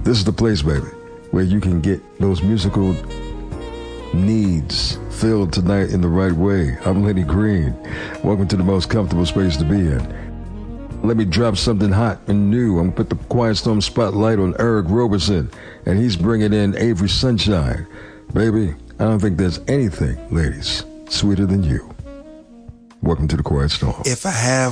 This is the place, baby, where you can get those musical needs filled tonight in the right way. I'm Lenny Green. Welcome to the most comfortable space to be in. Let me drop something hot and new. I'm going to put the Quiet Storm spotlight on Eric Roberson, and he's bringing in Avery Sunshine. Baby, I don't think there's anything, ladies, sweeter than you. Welcome to the Quiet Storm. If I have